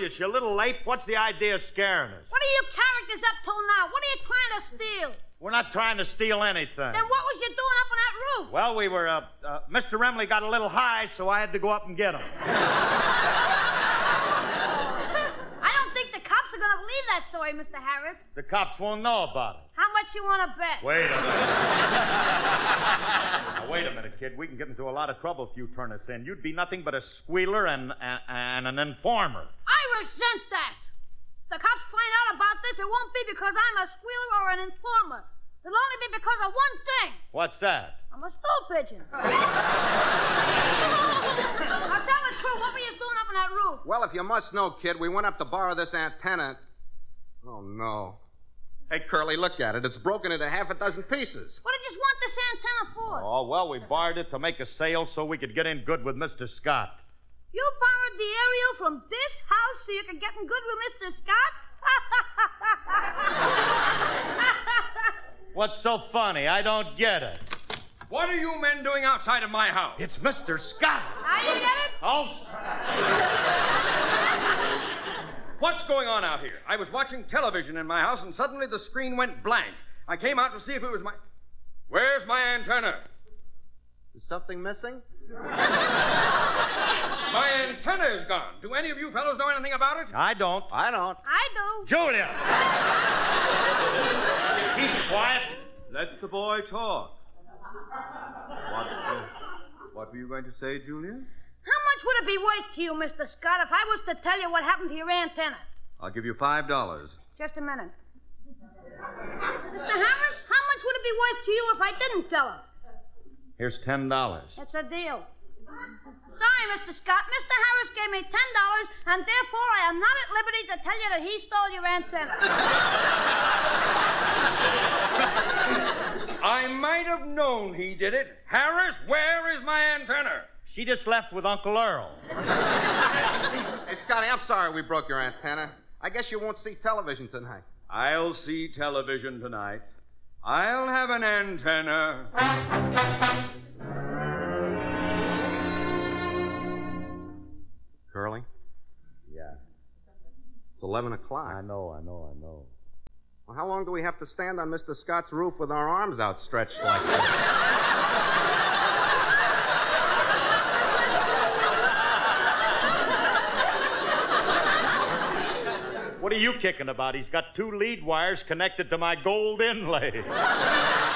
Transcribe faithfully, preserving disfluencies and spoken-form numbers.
Julius, you're a little late. What's the idea of scaring us? What are you characters up to now? What are you trying to steal? We're not trying to steal anything. Then what was you doing up on that roof? Well, we were, uh, uh, Mister Remley got a little high, so I had to go up and get him. I don't think the cops are going to believe that story, Mister Harris. The cops won't know about it. How much you want to bet? Wait a minute. Now, wait a minute, kid. We can get into a lot of trouble if you turn us in. You'd be nothing but a squealer and, and, and an informer. I resent that. The cops find out about this, it won't be because I'm a squealer or an informer. It'll only be because of one thing. What's that? I'm a stool pigeon. Now tell the truth. What were you doing up on that roof? Well, if you must know, kid, we went up to borrow this antenna. Oh, no. Hey, Curly, look at it. It's broken into half a dozen pieces. What did you want this antenna for? Oh, well, we borrowed it to make a sale so we could get in good with Mister Scott. You borrowed the aerial from this house so you could get in good with Mister Scott? What's so funny? I don't get it. What are you men doing outside of my house? It's Mister Scott. Now you get it? Oh, What's going on out here? I was watching television in my house, and suddenly the screen went blank. I came out to see if it was my... Where's my antenna? Is something missing? My antenna is gone. Do any of you fellows know anything about it? I don't. I don't. I do. Julia! Keep quiet. Let the boy talk. What, uh, what were you going to say, Julia? How much would it be worth to you, Mister Scott, if I was to tell you what happened to your antenna? I'll give you five dollars. Just a minute. Mister Harris, how much would it be worth to you if I didn't tell him? Here's ten dollars. It's a deal. Sorry, Mister Scott. Mister Harris gave me ten dollars, and therefore I am not at liberty to tell you that he stole your antenna. I might have known he did it. Harris, where is my antenna? She just left with Uncle Earl. Hey, Scotty, I'm sorry we broke your antenna. I guess you won't see television tonight. I'll see television tonight. I'll have an antenna. Curly? Yeah. It's eleven o'clock. I know, I know, I know. Well, how long do we have to stand on Mister Scott's roof with our arms outstretched like this? What are you kicking about? He's got two lead wires connected to my gold inlay.